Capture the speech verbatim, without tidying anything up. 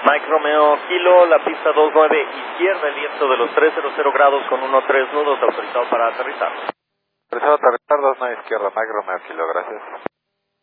Mike Romeo Kilo, la pista dos nueve izquierda, el viento de los trescientos grados con uno tres nudos, autorizado para aterrizar. Autorizado a aterrizar dos nueve izquierda, Mike Romeo Kilo, gracias.